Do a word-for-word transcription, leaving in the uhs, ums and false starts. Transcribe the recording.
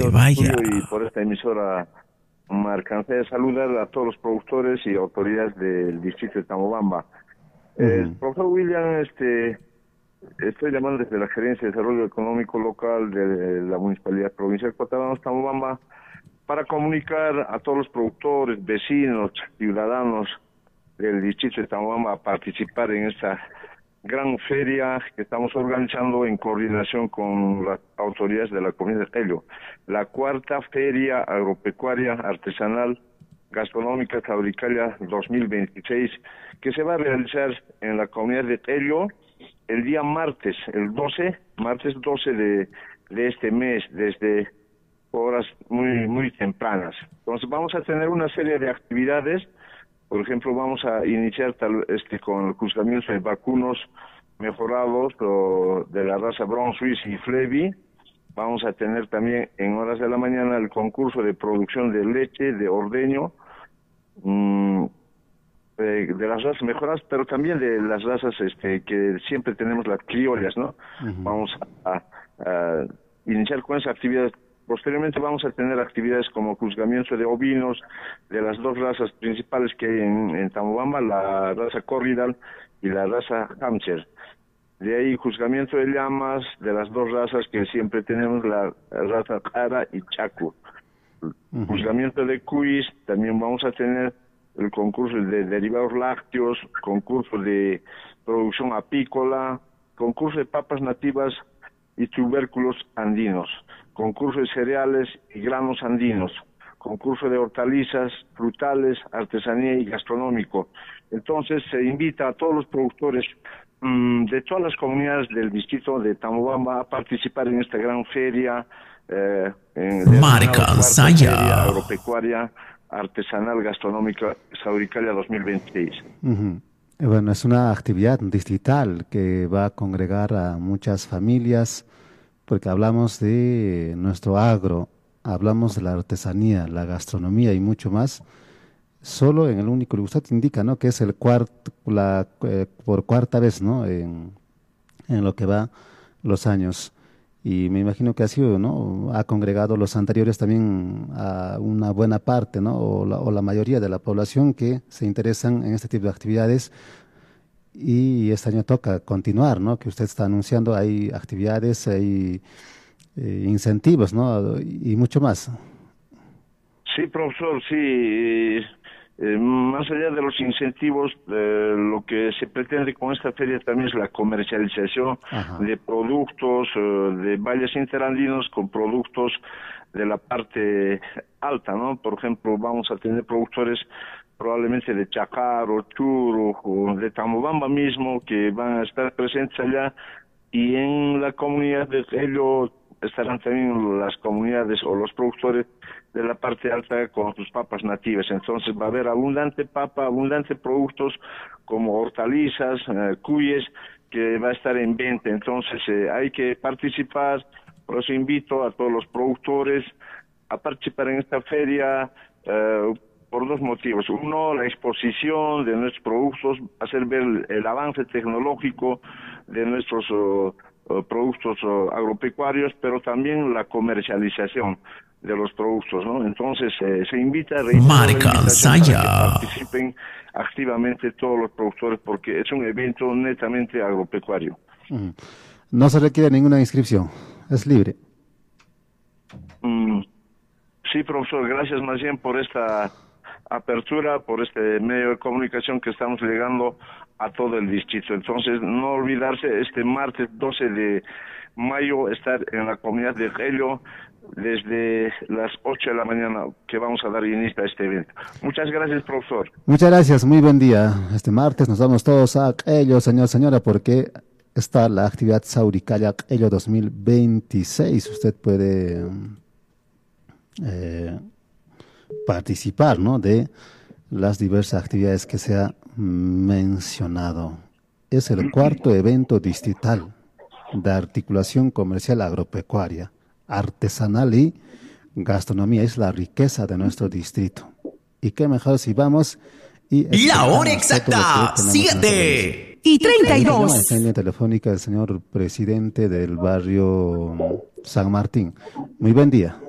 Que vaya. Y por esta emisora me alcancé a saludar a todos los productores y autoridades del distrito de Tamobamba. Uh-huh. eh, profesor William, este, estoy llamando desde la Gerencia de Desarrollo Económico Local de la Municipalidad Provincial de Cotabambas, Tamobamba, para comunicar a todos los productores, vecinos, ciudadanos del distrito de Tamobamba a participar en esta gran feria que estamos organizando en coordinación con las autoridades de la comunidad de Tello, la cuarta Feria Agropecuaria Artesanal Gastronómica Sauricalia dos mil veintiséis, que se va a realizar en la comunidad de Tello el día martes, el doce, martes doce de, de este mes, desde horas muy muy tempranas. Entonces vamos a tener una serie de actividades. Por ejemplo, vamos a iniciar tal, este con el juzgamiento de vacunos mejorados o, de la raza Brown Swiss y Flevi. Vamos a tener también en horas de la mañana el concurso de producción de leche, de ordeño, mmm, de, de las razas mejoradas, pero también de las razas este que siempre tenemos, las criollas, ¿no? Uh-huh. Vamos a, a iniciar con esa actividad. Posteriormente vamos a tener actividades como juzgamiento de ovinos, de las dos razas principales que hay en, en Tamobamba, la raza Corridal y la raza Hampshire. De ahí juzgamiento de llamas, de las dos razas que siempre tenemos, la raza Jara y Chaco. Uh-huh. Juzgamiento de cuis, también vamos a tener el concurso de derivados lácteos, concurso de producción apícola, concurso de papas nativas y tubérculos andinos, concurso de cereales y granos andinos, concurso de hortalizas, frutales, artesanía y gastronómico. Entonces se invita a todos los productores mmm, de todas las comunidades del distrito de Tamobamba a participar en esta gran feria eh, en Marca Saya Agropecuaria Artesanal Gastronómica Sauricalia dos mil veintiséis. Uh-huh. Bueno, es una actividad distrital que va a congregar a muchas familias, porque hablamos de nuestro agro, hablamos de la artesanía, la gastronomía y mucho más, solo en el único lugar. Usted indica, ¿no?, que es el cuarto, la, eh, por cuarta vez, ¿no?, en, en lo que va los años. Y me imagino que ha sido, ¿no?, ha congregado los anteriores también a una buena parte, ¿no?, o la, o la mayoría de la población que se interesan en este tipo de actividades. Y este año toca continuar, ¿no?, que usted está anunciando, hay actividades, hay eh, incentivos, ¿no?, y mucho más. Sí, profesor, sí. Eh, más allá de los incentivos, eh, lo que se pretende con esta feria también es la comercialización Ajá. de productos eh, de valles interandinos con productos de la parte alta, ¿no? Por ejemplo, vamos a tener productores probablemente de Chacaro, Churo, o de Tamobamba mismo, que van a estar presentes allá, y en la comunidad de Tello estarán también las comunidades o los productores de la parte alta con sus papas nativas. Entonces va a haber abundante papa, abundante productos como hortalizas, eh, cuyes, que va a estar en venta. Entonces eh, hay que participar. Por eso invito a todos los productores a participar en esta feria eh, por dos motivos. Uno, la exposición de nuestros productos, hacer ver el, el avance tecnológico de nuestros uh, uh, productos uh, agropecuarios, pero también la comercialización de los productos, ¿no? Entonces eh, se invita a Marca Saya que participen activamente todos los productores, porque es un evento netamente agropecuario. Mm. No se requiere ninguna inscripción, es libre. Mm. Sí, profesor, gracias más bien por esta apertura, por este medio de comunicación que estamos llegando a todo el distrito. Entonces, no olvidarse, este martes doce de mayo estar en la comunidad de Tello desde las ocho de la mañana, que vamos a dar inicio a este evento. Muchas gracias, profesor. Muchas gracias, muy buen día. Este martes nos vamos todos a Tello, señor, señora, porque está la actividad Sauricalia Tello dos mil veintiséis. Usted puede eh, participar, ¿no?, de las diversas actividades que se ha mencionado. Es el cuarto evento distrital de articulación comercial agropecuaria, artesanal y gastronomía. Es la riqueza de nuestro distrito. Y qué mejor si vamos y... La hora exacta, siete y treinta y dos. La línea telefónica del señor presidente del barrio San Martín. Muy buen día.